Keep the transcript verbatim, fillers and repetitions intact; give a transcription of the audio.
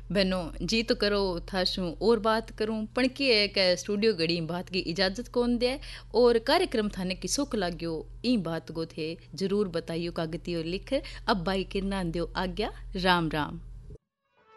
बहनों जी तो करो थाशू और बात करूं पण की है कि स्टूडियो घड़ी बात की इजाजत कौन दे और कार्यक्रम थाने की सुख लाग्यो ई बात को थे जरूर बताइयो कागती और लिख अब बाई किरना दो आज्ञा राम राम।